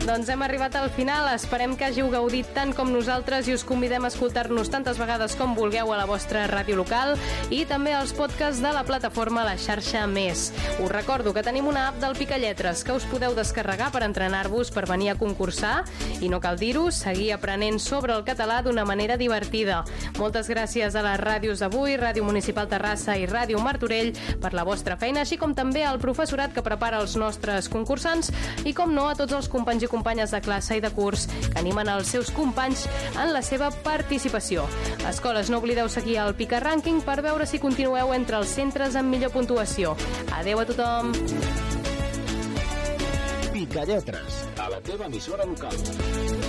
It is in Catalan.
Doncs hem arribat al final, esperem que hàgiu gaudit tant com nosaltres i us convidem a escoltar-nos tantes vegades com vulgueu a la vostra ràdio local i també als podcasts de la plataforma La Xarxa Més. Us recordo que tenim una app del Picalletres que us podeu descarregar per entrenar-vos per venir a concursar i no cal dir-ho, seguir aprenent sobre el català d'una manera divertida. Moltes gràcies a les ràdios d'avui, Ràdio Municipal Terrassa i Ràdio Martorell per la vostra feina, així com també al professorat que prepara els nostres concursants i, com no, a tots els companys i companyes de classe i de curs que animen els seus companys en la seva participació. Escoles, no oblideu seguir el Pica Rànquing per veure si continueu entre els centres amb millor puntuació. Adeu a tothom! Picalletres, a la teva emissora local.